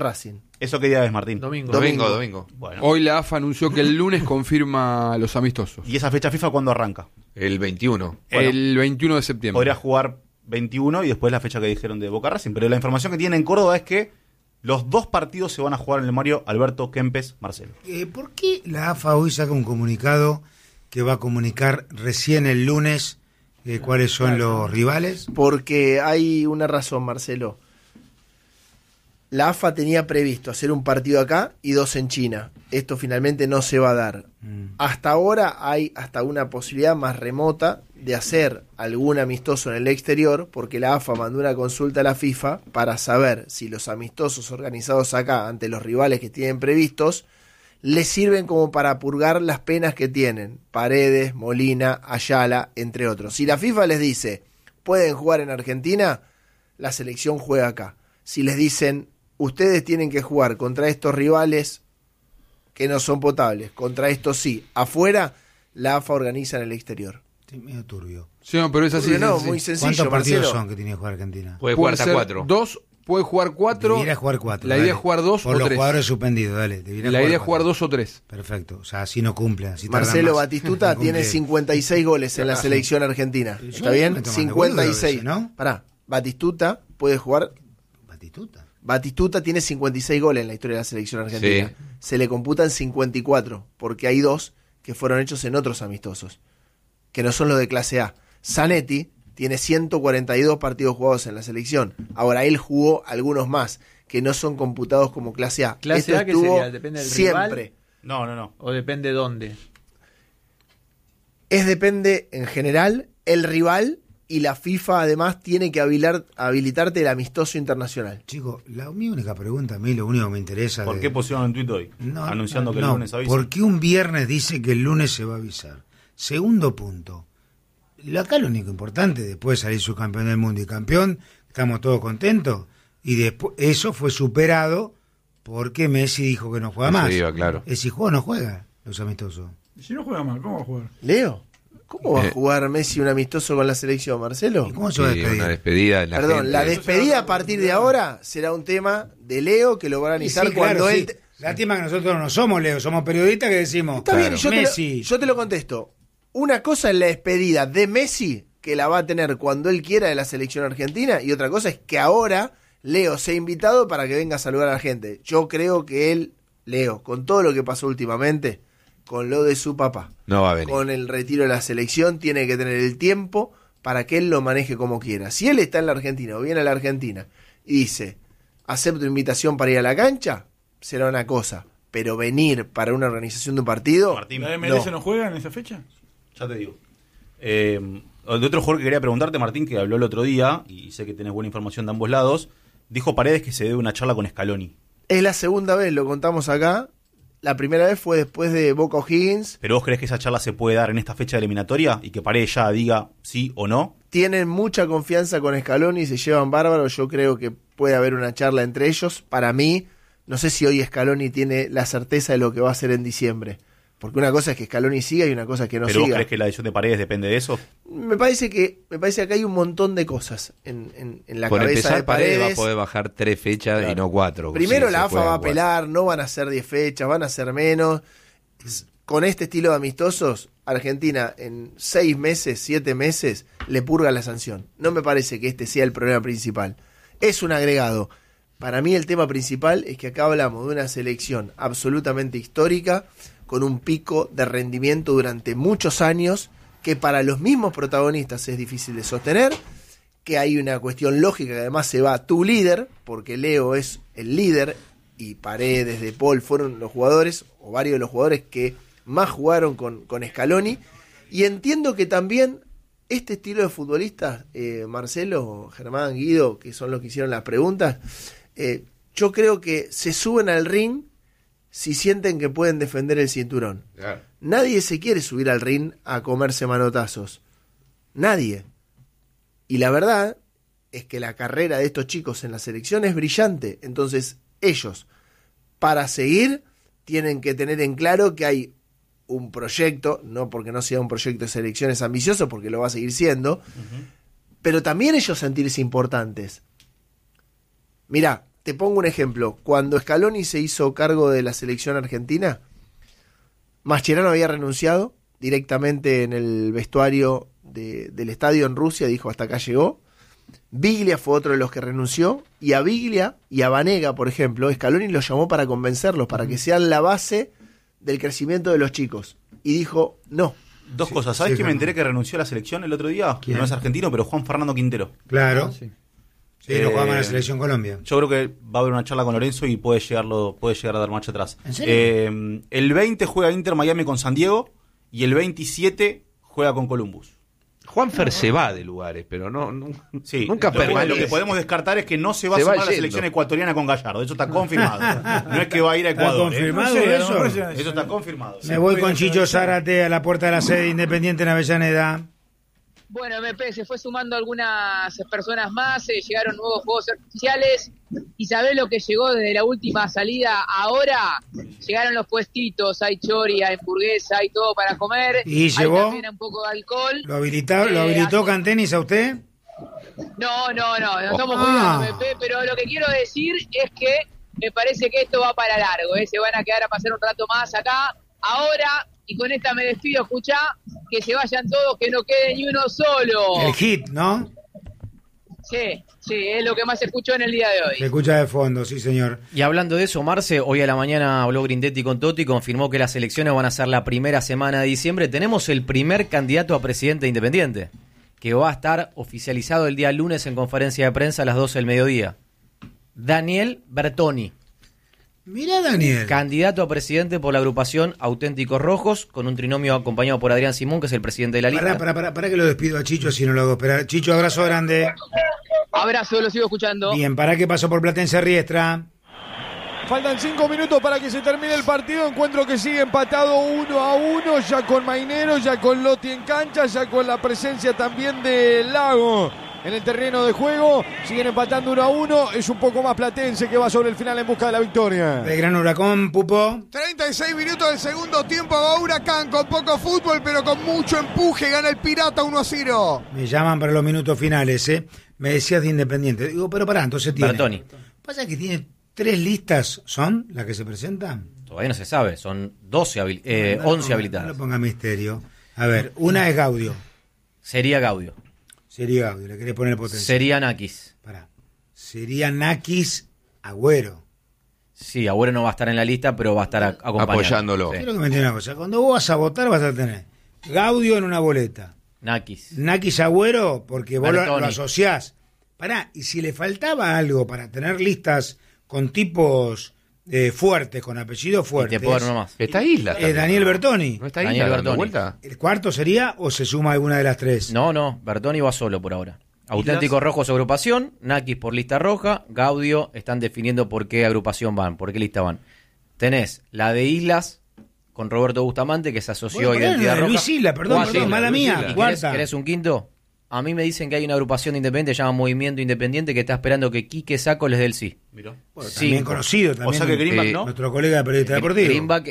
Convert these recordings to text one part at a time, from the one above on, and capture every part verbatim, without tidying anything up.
Racing. ¿Eso qué día es, Martín? Domingo. Domingo, domingo. Bueno. Hoy la A F A anunció que el lunes confirma los amistosos. ¿Y esa fecha FIFA cuándo arranca? El veintiuno. Bueno, el veintiuno de septiembre. Podría jugar veintiuno y después la fecha que dijeron de Boca Racing. Pero la información que tienen en Córdoba es que los dos partidos se van a jugar en el Mario Alberto Kempes Marcelo. Eh, ¿Por qué la A F A hoy saca un comunicado que va a comunicar recién el lunes eh, cuáles son los rivales? Porque hay una razón, Marcelo. La A F A tenía previsto hacer un partido acá y dos en China. Esto finalmente no se va a dar. Mm. Hasta ahora hay hasta una posibilidad más remota de hacer algún amistoso en el exterior, porque la A F A mandó una consulta a la FIFA para saber si los amistosos organizados acá ante los rivales que tienen previstos les sirven como para purgar las penas que tienen Paredes, Molina, Ayala, entre otros. Si la FIFA les dice pueden jugar en Argentina, la selección juega acá. Si les dicen ustedes tienen que jugar contra estos rivales que no son potables, contra estos sí, afuera, la A F A organiza en el exterior. Sí, medio turbio. Sí, no, pero es así. Turbio no, es así. muy sencillo, ¿Cuántos partidos Marcelo? son que tiene que jugar Argentina? Puede jugar hasta ser cuatro. Dos, puede jugar cuatro. Debería jugar cuatro. La dale. idea es jugar dos Por o los tres. jugadores suspendidos, dale. Debería La idea es cuatro. jugar dos o tres. Perfecto, o sea, así no cumple. Así tardan Marcelo más. Batistuta No cumple. tiene cincuenta y seis goles en la selección argentina. Yo ¿Está me bien? toman de cincuenta y seis. boludo a veces, ¿no? Pará, Batistuta puede jugar. Batistuta. Batistuta tiene cincuenta y seis goles en la historia de la selección argentina. Sí. Se le computan cincuenta y cuatro, porque hay dos que fueron hechos en otros amistosos, que no son los de clase A. Zanetti tiene ciento cuarenta y dos partidos jugados en la selección. Ahora, él jugó algunos más, que no son computados como clase A. ¿Clase Esto A qué estuvo sería? ¿Depende del siempre. rival? No, no, no. ¿O depende dónde? Es depende, en general, el rival, y la FIFA además tiene que habilitar, habilitarte el amistoso internacional. Chicos, la, mi única pregunta, a mí lo único que me interesa... ¿Por de- qué pusieron un tuit hoy? No, anunciando que no, el lunes avisa. ¿por qué un viernes dice que el lunes se va a avisar? Segundo punto. Lo- Acá lo único importante, después de salir subcampeón del mundo y campeón, estamos todos contentos. Y después eso fue superado porque Messi dijo que no juega Eso más. iba, claro. Es si juega o no juega, los amistosos. Y si no juega mal, ¿cómo va a jugar? Leo, ¿cómo va a Eh. jugar Messi un amistoso con la selección, Marcelo? ¿Y cómo se va a Sí, despedir? una despedida en la Perdón, gente. la despedida a partir de ahora será un tema de Leo que lo va a Y sí, analizar cuando claro, él... sí. te- Lástima que nosotros no somos, Leo, somos periodistas que decimos... Está bien, yo te, lo, Messi. yo te lo contesto. Una cosa es la despedida de Messi, que la va a tener cuando él quiera de la selección argentina, y otra cosa es que ahora Leo sea invitado para que venga a saludar a la gente. Yo creo que él, Leo, con todo lo que pasó últimamente, con lo de su papá, No va a venir. con el retiro de la selección, tiene que tener el tiempo para que él lo maneje como quiera. Si él está en la Argentina o viene a la Argentina y dice, acepto invitación para ir a la cancha, será una cosa. Pero venir para una organización de un partido... Martín, ¿La M L S no. no, juega en esa fecha? ya te digo. Eh, de otro jugador que quería preguntarte, Martín, que habló el otro día, y sé que tenés buena información de ambos lados, dijo Paredes que se debe una charla con Scaloni. Es la segunda vez, lo contamos acá. La primera vez fue después de Boca O'Higgins. ¿Pero vos crees que esa charla se puede dar en esta fecha de eliminatoria y que Paredes ya diga sí o no? Tienen mucha confianza con Scaloni, se llevan bárbaro. Yo creo que puede haber una charla entre ellos. Para mí, no sé si hoy Scaloni tiene la certeza de lo que va a hacer en diciembre. Porque una cosa es que Scaloni siga y una cosa es que no ¿Pero vos siga. crees que la decisión de Paredes depende de eso? Me parece que me parece que hay un montón de cosas en, en, en la Por cabeza empezar, de Paredes. Paredes va a poder bajar tres fechas Claro. y no cuatro. Primero Sí, la se A F A puede va a jugar. apelar, no van a ser diez fechas, van a ser menos. Con este estilo de amistosos, Argentina en seis meses, siete meses, le purga la sanción. No me parece que este sea el problema principal. Es un agregado. Para mí el tema principal es que acá hablamos de una selección absolutamente histórica, con un pico de rendimiento durante muchos años, que para los mismos protagonistas es difícil de sostener, que hay una cuestión lógica que además se va tu líder, porque Leo es el líder, y Paredes, De Paul fueron los jugadores, o varios de los jugadores que más jugaron con, con Scaloni, y entiendo que también este estilo de futbolistas, eh, Marcelo, Germán, Guido, que son los que hicieron las preguntas, eh, yo creo que se suben al ring si sienten que pueden defender el cinturón. Claro. Nadie se quiere subir al ring a comerse manotazos. Nadie. Y la verdad es que la carrera de estos chicos en la selección es brillante. Entonces, ellos, para seguir, tienen que tener en claro que hay un proyecto, no porque no sea un proyecto de selecciones ambicioso, porque lo va a seguir siendo, uh-huh. pero también ellos sentirse importantes. Mirá, te pongo un ejemplo. Cuando Scaloni se hizo cargo de la selección argentina, Mascherano había renunciado directamente en el vestuario de, del estadio en Rusia, dijo hasta acá llegó. Biglia fue otro de los que renunció, y a Biglia y a Banega, por ejemplo, Scaloni los llamó para convencerlos, para que sean la base del crecimiento de los chicos. Y dijo, no. Dos Sí, cosas. ¿Sabes sí, que me claro. enteré que renunció a la selección el otro día? ¿Quién? No es argentino, pero Juan Fernando Quintero. Claro. Ah, sí. Sí, lo jugamos en la Eh, selección Colombia. Yo creo que va a haber una charla con Lorenzo y puede, llegarlo, puede llegar a dar marcha atrás. ¿En serio? Eh, el veinte juega Inter Miami con San Diego y el veintisiete juega con Columbus. Juanfer se va de lugares, pero no, no- Sí, nunca lo que, permanece. lo que podemos descartar es que no se va Se a va sumar a la yendo. selección ecuatoriana con Gallardo. Eso está confirmado. No es que va a ir a ¿Está Ecuador. ¿eh? confirmado No sé, eso? no parece- Eso está confirmado. sí. Me voy con Chicho Zárate a la puerta de la sede Independiente en Avellaneda. Bueno, M P se fue sumando algunas personas más, eh, llegaron nuevos juegos artificiales y ¿sabés lo que llegó desde la última salida? Ahora llegaron los puestitos, hay chori, hay hamburguesa, hay todo para comer. ¿Y hay llevó? también un poco de alcohol. ¿Lo, habilita, ¿lo Eh, habilitó así- Cantenis a usted? No, no, no, no estamos Ah. cuidando, M P, pero lo que quiero decir es que me parece que esto va para largo, ¿eh? Se van a quedar a pasar un rato más acá. Ahora, y con esta me despido, escuchá, que se vayan todos, que no quede ni uno solo. El hit, ¿no? Sí, sí, es lo que más escucho en el día de Se hoy. escucha de fondo, sí señor. Y hablando de eso, Marce, hoy a la mañana habló Grindetti con Totti, confirmó que las elecciones van a ser la primera semana de diciembre. Tenemos el primer candidato a presidente independiente, que va a estar oficializado el día lunes en conferencia de prensa a las doce del mediodía. Daniel Bertoni, Mirá, Daniel. candidato a presidente por la agrupación Auténticos Rojos, con un trinomio acompañado por Adrián Simón, que es el presidente de la lista. Pará, pará, pará, pará que lo despido a Chicho si no lo hago esperar. Chicho, abrazo grande. Abrazo, lo sigo escuchando. Bien, ¿para qué pasó por Platense Riestra? Faltan cinco minutos para que se termine el partido. Encuentro que sigue empatado uno a uno, ya con Mainero, ya con Lotti en cancha, ya con la presencia también de Lago en el terreno de juego. Siguen empatando uno a uno. Es un poco más Platense que va sobre el final en busca de la victoria. El gran huracán, Pupo. treinta y seis minutos del segundo tiempo. Va Huracán con poco fútbol, pero con mucho empuje. Gana el Pirata uno a cero. Me llaman para los minutos finales, ¿eh? Me decías de Independiente. Digo, pero pará, entonces tiene. Bertoni. Pasa que tiene tres listas, ¿son las que se presentan? Todavía no se sabe, son doce habil- eh, No, no, once no, habilitadas. No le ponga misterio. A ver, una es Gaudio. Sería Gaudio, Sería Gaudio, le querés poner potencia. sería Nakis. Pará. Sería Nakis Agüero. Sí, Agüero no va a estar en la lista, pero va a estar a- acompañando. Apoyándolo. Sí. Quiero que me entiendan una cosa. Cuando vos vas a votar vas a tener Gaudio en una boleta. Nakis. Nakis Agüero, porque vos lo, Bertoni. lo asociás. Pará, y si le faltaba algo para tener listas con tipos eh, fuertes, con apellidos Y fuertes, te puedo dar uno más. Está Isla. eh, también, Daniel ¿no? Bertoni. ¿No está Daniel Isla dando Bertoni. vuelta? ¿El cuarto sería o se suma alguna de las tres? No, no, Bertoni va solo por ahora. Auténticos Rojos agrupación, Nakis por lista roja, Gaudio están definiendo por qué agrupación van, por qué lista van. Tenés la de Islas con Roberto Bustamante, que se asoció Bueno, a Identidad ponele, Roja. Luis Isla, perdón, Cuatro. perdón, mala Luis mía. Isla. ¿Y querés, Cuarta. querés un quinto? A mí me dicen que hay una agrupación independiente, se llama Movimiento Independiente, que está esperando que Quique Saco les dé el sí. Mirá. Bueno, también Cinco. conocido también. O sea que Greenback, Eh, ¿no? Nuestro colega periodista deportivo. Greenback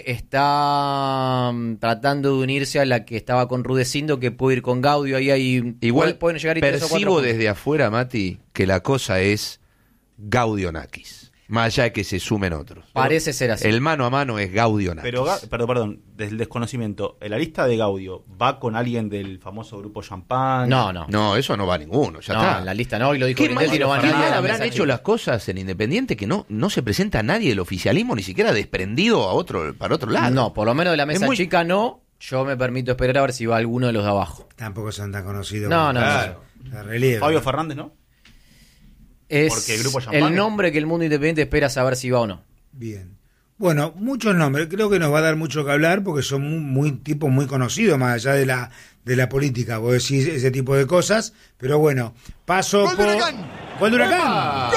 está mm, tratando de unirse a la que estaba con Rudecindo, que puede ir con Gaudio. Ahí hay, Igual pueden llegar y tres o cuatro percibo juntos. desde afuera, Mati, que la cosa es Gaudio Nakis. Más allá de que se sumen otros. Parece ser así. El mano a mano es Gaudio Nakis. Pero, Ga- perdón, perdón, desde el desconocimiento, ¿en la lista de Gaudio va con alguien del famoso grupo Champán? No, no. No, eso no va a ninguno, ya no, está. en la lista no, y lo dijo ¿Qué mal, Grindetti, no va qué nadie mal a la habrán mesa hecho chica. las cosas en Independiente que no, no se presenta nadie del oficialismo ni siquiera desprendido a otro, para otro lado? No, por lo menos de la mesa muy- chica no. Yo me permito esperar a ver si va alguno de los de abajo. Tampoco son tan conocidos. No, como- no, Claro. La relieve. Fabio Fernández, ¿no? Es Porque el grupo Champagne. el nombre que el mundo independiente espera saber si va o no. Bien. Bueno, muchos nombres. Creo que nos va a dar mucho que hablar porque son muy, muy tipos muy conocidos más allá de la de la política. Vos decís ese tipo de cosas. Pero bueno, paso ¡Gol de por. Huracán! ¡Gol de Huracán!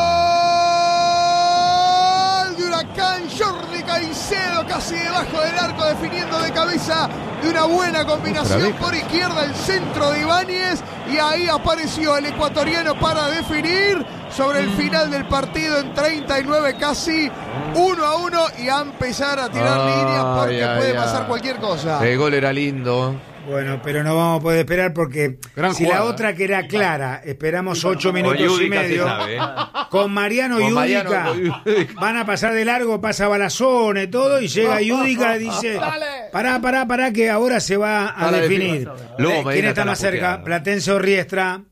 ¡Gol de Huracán! Jordi Caicedo casi debajo del arco, definiendo de cabeza de una buena combinación Otra vez. por izquierda el centro de Ibáñez, y ahí apareció el ecuatoriano para definir sobre el final del partido en treinta y nueve, casi uno a uno, y a empezar a tirar Ay, líneas porque ay, puede ay. pasar cualquier cosa. El gol era lindo. Bueno, pero no vamos a poder esperar porque Gran si jugada. la otra que era clara, esperamos ocho minutos Con y Yudica medio. se sabe, ¿eh? Con Mariano Con y Mariano, Yudica con Yudica. van a pasar de largo, pasa Balazone, todo, y llega Yudica y dice, pará, pará, pará, que ahora se va a Para definir. definir. Luego Eh, Medina ¿Quién está está más la cerca? puteada. Platense o Riestra.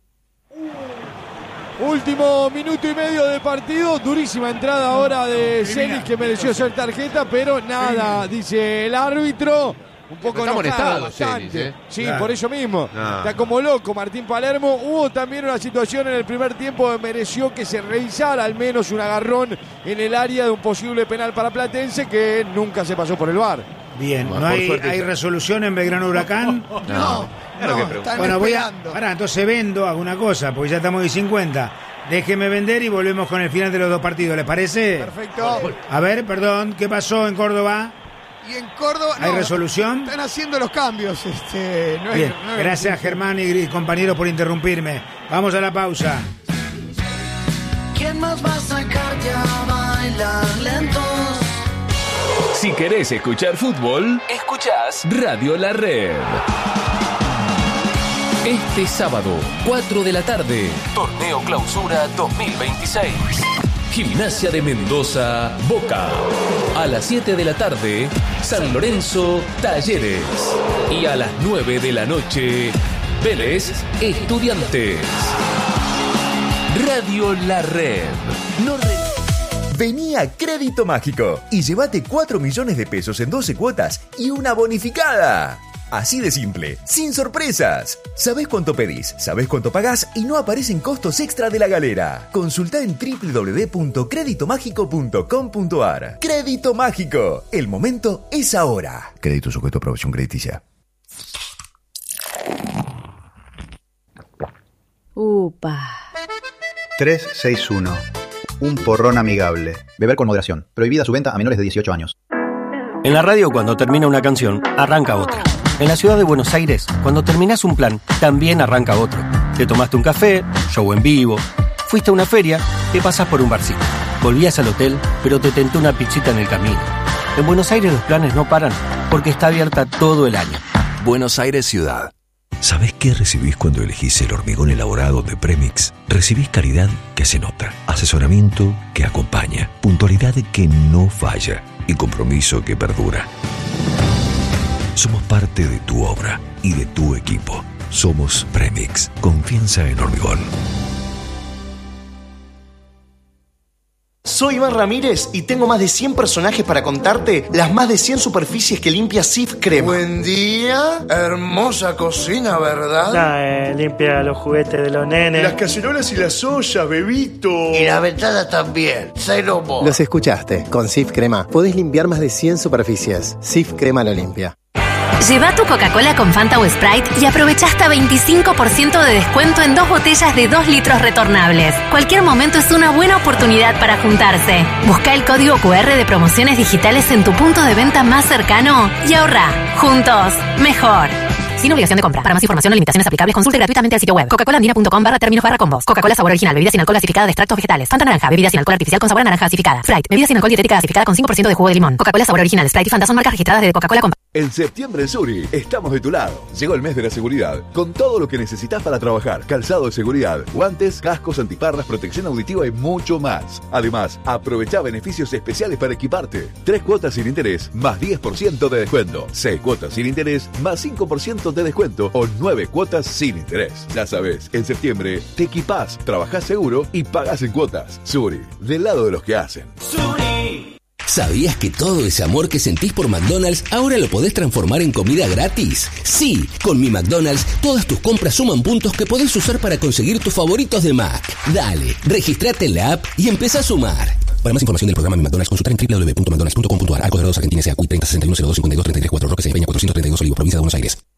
Último minuto y medio de partido, durísima entrada ahora de Celis que mereció ser tarjeta, pero nada, dice el árbitro. Un poco Está enojado, molestado, bastante. Celis, ¿eh? Sí, Claro. por eso mismo. No. Está como loco Martín Palermo. Hubo también una situación en el primer tiempo que mereció que se revisara al menos un agarrón en el área de un posible penal para Platense que nunca se pasó por el V A R. Bien, Bueno, ¿no por hay, suerte hay ya. resolución en Belgrano Huracán? No. Es lo que pregunto. Bueno, voy a... Pará, entonces vendo, hago una cosa, porque ya estamos de cincuenta. Déjeme vender y volvemos con el final de los dos partidos, ¿les parece? Perfecto. A ver, perdón, ¿qué pasó en Córdoba? Y en Córdoba. ¿Hay no, resolución? Están haciendo los cambios. Este, no hay- Bien, no hay- gracias Germán y compañeros por interrumpirme. Vamos a la pausa. ¿Quién más va a sacarte a bailar lentos? Si querés escuchar fútbol, escuchás Radio La Red. Este sábado, cuatro de la tarde, Torneo Clausura dos mil veintiséis. Gimnasia de Mendoza, Boca. A las siete de la tarde, San Lorenzo, Talleres. Y a las nueve de la noche, Vélez, Estudiantes. Radio La Red. No re- Vení a Crédito Mágico y llévate cuatro millones de pesos en doce cuotas y una bonificada. Así de simple, sin sorpresas. Sabés cuánto pedís, sabés cuánto pagás y no aparecen costos extra de la galera. Consultá en doble u doble u doble u punto crédito mágico punto com punto a r. Crédito Mágico, el momento es ahora. Crédito sujeto a aprobación crediticia. Upa. trescientos sesenta y uno. Un porrón amigable. Beber con moderación. Prohibida su venta a menores de dieciocho años. En la radio, cuando termina una canción, arranca otra. En la ciudad de Buenos Aires, cuando terminás un plan, también arranca otro. Te tomaste un café, show en vivo, fuiste a una feria, te pasás por un barcito. Volvías al hotel, pero te tentó una pizzita en el camino. En Buenos Aires los planes no paran, porque está abierta todo el año. Buenos Aires Ciudad. ¿Sabés qué recibís cuando elegís el hormigón elaborado de Premix? Recibís calidad que se nota, asesoramiento que acompaña, puntualidad que no falla y compromiso que perdura. Somos parte de tu obra y de tu equipo. Somos Premix. Confianza en hormigón. Soy Iván Ramírez y tengo más de cien personajes para contarte las más de cien superficies que limpia Sif Crema. Buen día, hermosa cocina, ¿verdad? Nah, eh, limpia los juguetes de los nenes. Las cacerolas y las ollas, bebito. Y la ventana también. Cero mo. Los escuchaste. Con Sif Crema podés limpiar más de cien superficies. Sif Crema lo limpia. Lleva tu Coca-Cola con Fanta o Sprite y aprovecha hasta veinticinco por ciento de descuento en dos botellas de dos litros retornables. Cualquier momento es una buena oportunidad para juntarse. Busca el código cu erre de promociones digitales en tu punto de venta más cercano y ahorra. Juntos, mejor. Sin obligación de compra. Para más información o limitaciones aplicables, consulte gratuitamente el sitio web coca cola andina punto com barra términos barra combos. Coca-Cola sabor original, bebida sin alcohol gasificada de extractos vegetales. Fanta naranja, bebida sin alcohol artificial con sabor a naranja gasificada. Sprite, bebida sin alcohol dietética gasificada con cinco por ciento de jugo de limón. Coca-Cola sabor original, Sprite y Fanta son marcas registradas de Coca-Cola Company. En septiembre en Suri estamos de tu lado. Llegó el mes de la seguridad, con todo lo que necesitas para trabajar. Calzado de seguridad, guantes, cascos, antiparras, protección auditiva y mucho más. Además, aprovecha beneficios especiales para equiparte. Tres cuotas sin interés, más diez por ciento de descuento. Seis cuotas sin interés, más cinco por ciento de descuento. O nueve cuotas sin interés. Ya sabes, en septiembre te equipás, trabajás seguro y pagás en cuotas. Suri, del lado de los que hacen. Suri. ¿Sabías que todo ese amor que sentís por McDonald's ahora lo podés transformar en comida gratis? Sí, con mi McDonald's todas tus compras suman puntos que podés usar para conseguir tus favoritos de Mac. Dale, registrate en la app y empezá a sumar. Para más información del programa Mi McDonald's, consultar en doble u doble u doble u punto mcdonalds punto com punto a r. Arcos Dorados, Argentina, S A C U I treinta sesenta y uno cincuenta y dos treinta y tres cuatro Roque, Se Peña cuatrocientos treinta y dos Olivos, provincia de Buenos Aires.